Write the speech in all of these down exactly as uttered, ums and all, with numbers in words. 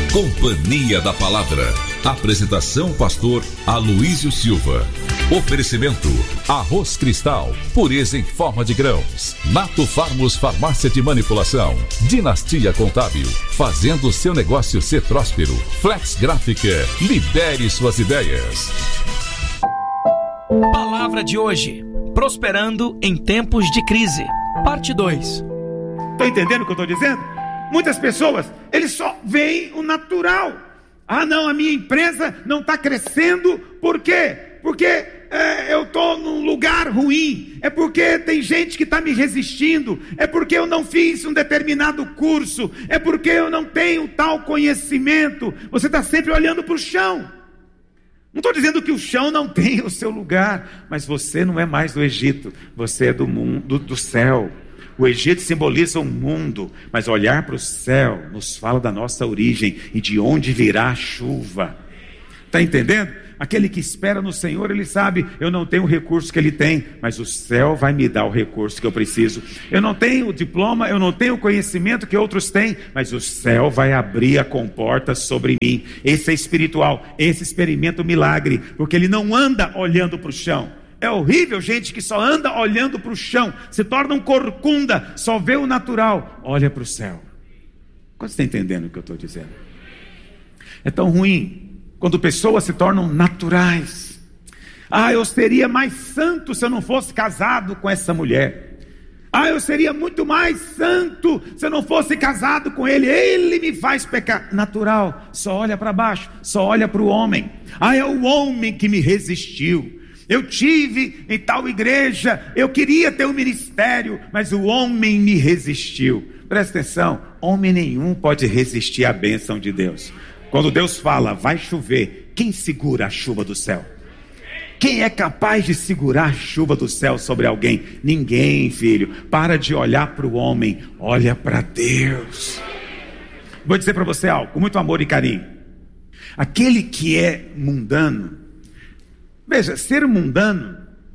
Companhia da Palavra. Apresentação pastor Aloísio Silva. Oferecimento Arroz Cristal, pureza em forma de grãos. Nato Farmos Farmácia de Manipulação. Dinastia Contábil, fazendo seu negócio ser próspero. Flex Gráfica, libere suas ideias. Palavra de hoje: prosperando em tempos de crise, parte dois. Estão entendendo o que eu estou dizendo? Muitas pessoas, eles só veem o natural. Ah não, a minha empresa não está crescendo. Por quê? Porque é, eu estou num lugar ruim. É porque tem gente que está me resistindo. É porque eu não fiz um determinado curso. É porque eu não tenho tal conhecimento. Você está sempre olhando para o chão. Não estou dizendo que o chão não tem o seu lugar, mas você não é mais do Egito, você é do mundo, do céu. O Egito simboliza o mundo, mas olhar para o céu nos fala da nossa origem e de onde virá a chuva. Está entendendo? Aquele que espera no Senhor, ele sabe: eu não tenho o recurso que ele tem, mas o céu vai me dar o recurso que eu preciso. Eu não tenho o diploma, eu não tenho o conhecimento que outros têm, mas o céu vai abrir a comporta sobre mim. Esse é espiritual, esse experimenta o milagre, porque ele não anda olhando para o chão. É horrível gente que só anda olhando para o chão, se torna um corcunda, só vê o natural, olha para o céu. Quantos estão entendendo o que eu estou dizendo? É tão ruim quando pessoas se tornam naturais. Ah, eu seria mais santo se eu não fosse casado com essa mulher. Ah, eu seria muito mais santo se eu não fosse casado com ele. Ele me faz pecar. Natural, só olha para baixo, só olha para o homem. Ah, é o homem que me resistiu. Eu tive em tal igreja, eu queria ter um ministério, mas o homem me resistiu. Presta atenção, homem nenhum pode resistir à bênção de Deus. Quando Deus fala, vai chover, quem segura a chuva do céu? Quem é capaz de segurar a chuva do céu sobre alguém? Ninguém, filho. Para de olhar para o homem, olha para Deus. Vou dizer para você algo, com muito amor e carinho. Aquele que é mundano, veja, ser mundano,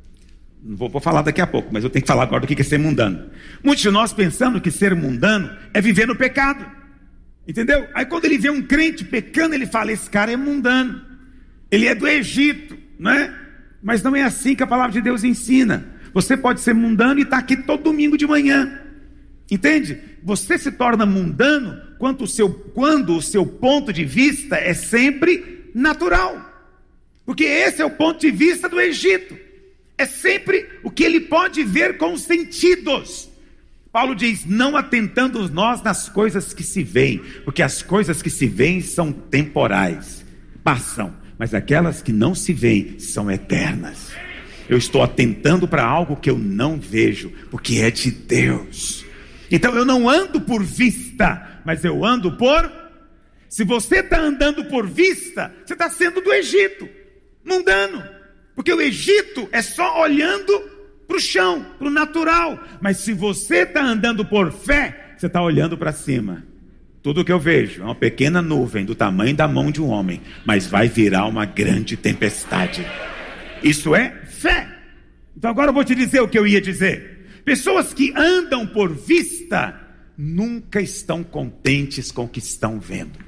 não vou, vou falar daqui a pouco, mas eu tenho que falar agora do que é ser mundano. Muitos de nós pensamos que ser mundano é viver no pecado, entendeu? Aí quando ele vê um crente pecando, ele fala: esse cara é mundano, ele é do Egito, não é? Mas não é assim que a palavra de Deus ensina. Você pode ser mundano e estar aqui todo domingo de manhã, entende? Você se torna mundano quando o seu, quando o seu ponto de vista é sempre natural. Porque esse é o ponto de vista do Egito. É sempre o que ele pode ver com os sentidos. Paulo diz: não atentando nós nas coisas que se veem, porque as coisas que se veem são temporais, passam, mas aquelas que não se veem são eternas. Eu estou atentando para algo que eu não vejo, porque é de Deus. Então eu não ando por vista, mas eu ando por... Se você está andando por vista, você está sendo do Egito, mundano, porque o Egito é só olhando para o chão, para o natural. Mas se você está andando por fé, você está olhando para cima. Tudo que eu vejo é uma pequena nuvem do tamanho da mão de um homem, mas vai virar uma grande tempestade. Isso é fé. Então agora eu vou te dizer o que eu ia dizer. Pessoas que andam por vista nunca estão contentes com o que estão vendo.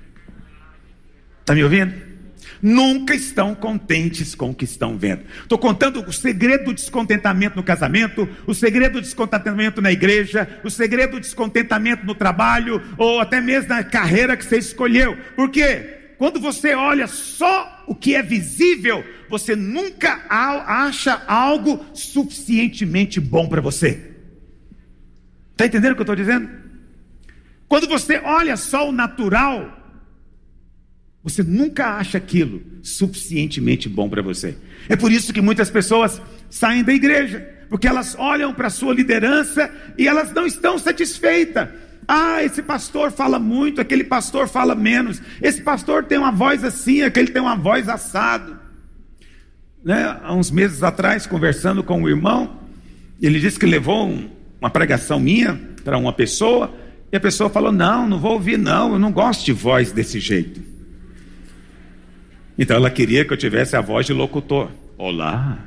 Está me ouvindo? Nunca estão contentes com o que estão vendo. Estou contando o segredo do descontentamento no casamento, o segredo do descontentamento na igreja, o segredo do descontentamento no trabalho, ou até mesmo na carreira que você escolheu. Por quê? Quando você olha só o que é visível, você nunca acha algo suficientemente bom para você. Está entendendo o que eu estou dizendo? Quando você olha só o natural, você nunca acha aquilo suficientemente bom para você. É por isso que muitas pessoas saem da igreja, porque elas olham para a sua liderança e elas não estão satisfeitas. Ah, esse pastor fala muito, aquele pastor fala menos. Esse pastor tem uma voz assim, aquele tem uma voz assado. Né? Há uns meses atrás, conversando com um irmão, ele disse que levou um, uma pregação minha para uma pessoa, e a pessoa falou: não, não vou ouvir não, eu não gosto de voz desse jeito. Então ela queria que eu tivesse a voz de locutor. Olá,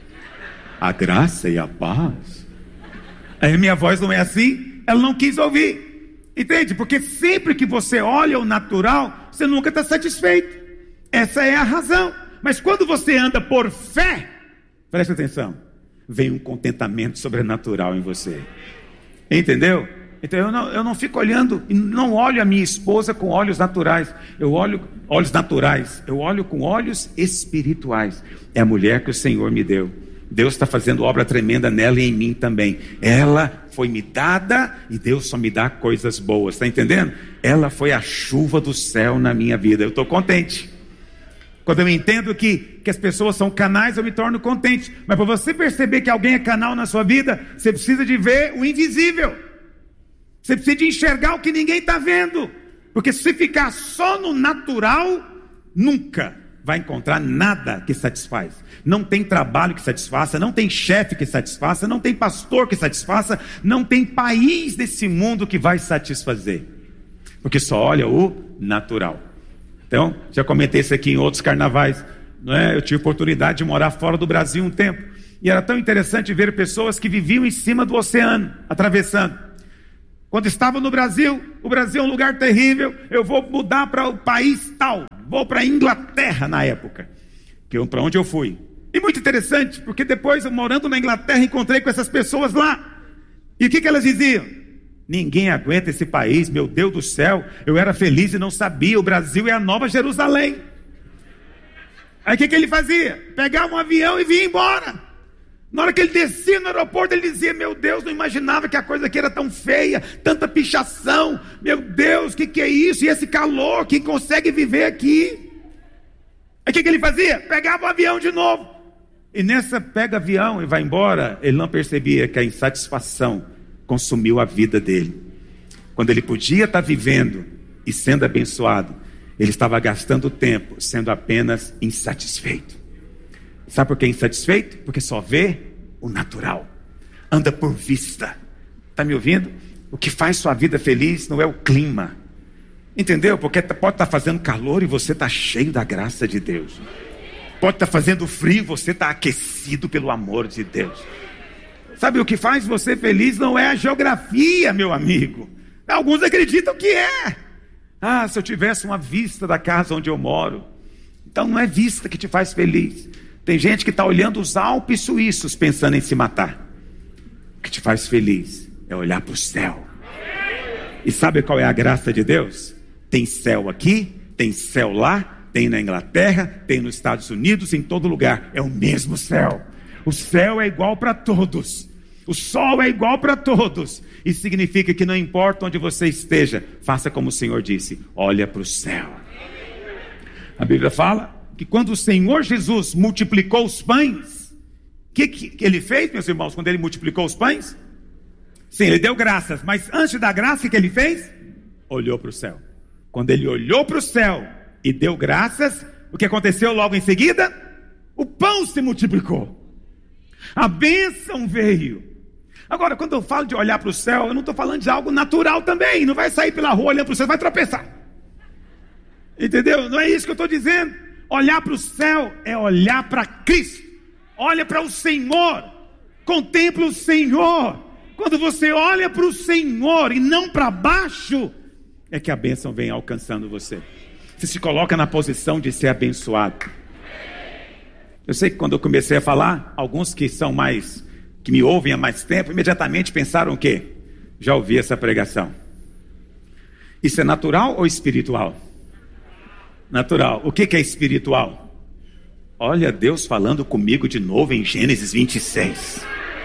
a graça e a paz. Aí minha voz não é assim, ela não quis ouvir. Entende? Porque sempre que você olha o natural, você nunca está satisfeito. Essa é a razão. Mas quando você anda por fé, preste atenção, vem um contentamento sobrenatural em você. Entendeu? Então eu não, eu não fico olhando, não olho a minha esposa com olhos naturais. Eu olho olhos naturais, eu olho com olhos espirituais. É a mulher que o Senhor me deu. Deus está fazendo obra tremenda nela e em mim também. Ela foi me dada e Deus só me dá coisas boas, está entendendo? Ela foi a chuva do céu na minha vida. Eu estou contente. Quando eu entendo que, que as pessoas são canais, eu me torno contente. Mas para você perceber que alguém é canal na sua vida, você precisa de ver o invisível. Você precisa de enxergar o que ninguém está vendo. Porque se ficar só no natural, nunca vai encontrar nada que satisfaz. Não tem trabalho que satisfaça, não tem chefe que satisfaça, não tem pastor que satisfaça, não tem país desse mundo que vai satisfazer. Porque só olha o natural. Então, já comentei isso aqui em outros carnavais, não é? Eu tive oportunidade de morar fora do Brasil um tempo, e era tão interessante ver pessoas que viviam em cima do oceano, atravessando. Quando estava no Brasil, o Brasil é um lugar terrível, eu vou mudar para o país tal, vou para a Inglaterra na época, que para onde eu fui. E muito interessante, porque depois, morando na Inglaterra, encontrei com essas pessoas lá, e o que, que elas diziam? Ninguém aguenta esse país, meu Deus do céu, eu era feliz e não sabia, o Brasil é a nova Jerusalém. Aí o que, que ele fazia? Pegava um avião e vinha embora. Na hora que ele descia no aeroporto, ele dizia, meu Deus, não imaginava que a coisa aqui era tão feia, tanta pichação, meu Deus, o que, que é isso? E esse calor, quem consegue viver aqui? Aí o que, que ele fazia? Pegava o avião de novo. E nessa pega avião e vai embora, ele não percebia que a insatisfação consumiu a vida dele. Quando ele podia estar vivendo e sendo abençoado, ele estava gastando tempo sendo apenas insatisfeito. Sabe por que é insatisfeito? Porque só vê o natural, anda por vista. Está me ouvindo? O que faz sua vida feliz não é o clima, entendeu? Porque pode estar fazendo calor e você está cheio da graça de Deus. Pode estar fazendo frio e você está aquecido pelo amor de Deus. Sabe o que faz você feliz não é a geografia, meu amigo. Alguns acreditam que é. Ah, se eu tivesse uma vista da casa onde eu moro. Então não é vista que te faz feliz. Tem gente que está olhando os Alpes suíços pensando em se matar. O que te faz feliz é olhar para o céu. E sabe qual é a graça de Deus? Tem céu aqui, tem céu lá, tem na Inglaterra, tem nos Estados Unidos, em todo lugar. É o mesmo céu. O céu é igual para todos. O sol é igual para todos. Isso significa que não importa onde você esteja, faça como o Senhor disse, olha para o céu. A Bíblia fala que quando o Senhor Jesus multiplicou os pães, o que, que ele fez, meus irmãos, quando ele multiplicou os pães? Sim, ele deu graças, mas antes de dar graça, o que ele fez? Olhou para o céu. Quando ele olhou para o céu e deu graças, o que aconteceu logo em seguida? O pão se multiplicou. A bênção veio. Agora, quando eu falo de olhar para o céu, eu não estou falando de algo natural também. Não vai sair pela rua olhando para o céu, vai tropeçar. Entendeu? Não é isso que eu estou dizendo. Olhar para o céu é olhar para Cristo. Olha para o Senhor. Contempla o Senhor. Quando você olha para o Senhor e não para baixo, é que a bênção vem alcançando você. Você se coloca na posição de ser abençoado. Eu sei que quando eu comecei a falar, alguns que são mais, que me ouvem há mais tempo, imediatamente pensaram o quê? Já ouvi essa pregação. Isso é natural ou espiritual? Natural. O que, que é espiritual? Olha Deus falando comigo de novo em Gênesis vinte e seis.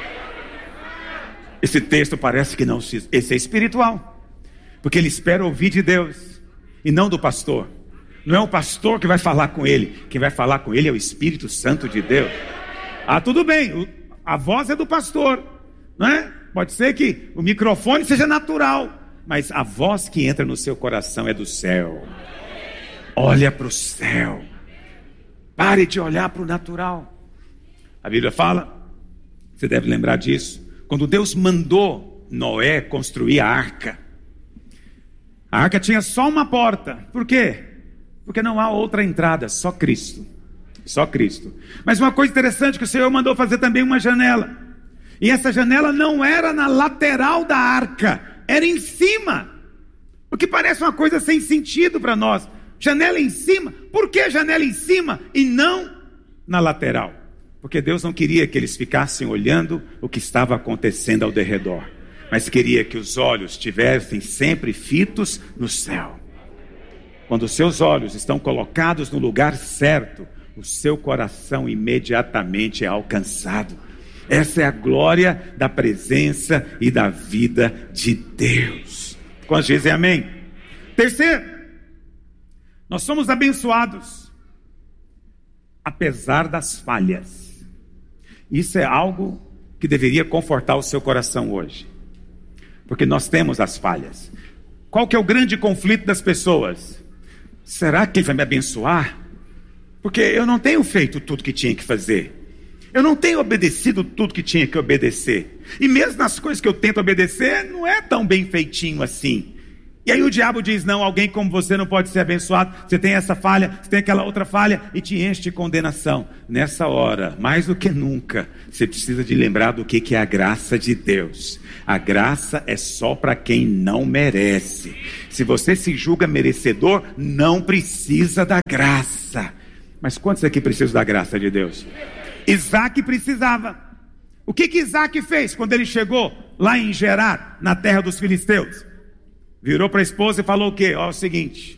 Esse texto parece que não se... Esse é espiritual. Porque ele espera ouvir de Deus e não do pastor. Não é o pastor que vai falar com ele. Quem vai falar com ele é o Espírito Santo de Deus. Ah, tudo bem. A voz é do pastor, não é? Pode ser que o microfone seja natural, mas a voz que entra no seu coração é do céu. Olha para o céu. Pare de olhar para o natural. A Bíblia fala, você deve lembrar disso, quando Deus mandou Noé construir a arca. A arca tinha só uma porta. Por quê? Porque não há outra entrada, só Cristo. Só Cristo. Mas uma coisa interessante que o Senhor mandou fazer também uma janela. E essa janela não era na lateral da arca, era em cima. O que parece uma coisa sem sentido para nós. Janela em cima. Por que janela em cima e não na lateral? Porque Deus não queria que eles ficassem olhando o que estava acontecendo ao derredor, mas queria que os olhos estivessem sempre fitos no céu. Quando os seus olhos estão colocados no lugar certo, o seu coração imediatamente é alcançado. Essa é a glória da presença e da vida de Deus. Quantos dizem amém? Terceiro, nós somos abençoados apesar das falhas. Isso é algo que deveria confortar o seu coração hoje, porque nós temos as falhas. Qual que é o grande conflito das pessoas? Será que Ele vai me abençoar? Porque eu não tenho feito tudo que tinha que fazer. Eu não tenho obedecido tudo que tinha que obedecer. E mesmo nas coisas que eu tento obedecer, não é tão bem feitinho assim. E aí o diabo diz, não, alguém como você não pode ser abençoado. Você tem essa falha, você tem aquela outra falha, e te enche de condenação. Nessa hora, mais do que nunca, você precisa de lembrar do que que é a graça de Deus. A graça é só para quem não merece. Se você se julga merecedor, não precisa da graça. Mas quantos aqui precisam da graça de Deus? Isaac precisava. O que que Isaac fez quando ele chegou lá em Gerar, na terra dos filisteus? Virou para a esposa e falou o quê? Ó, é o seguinte,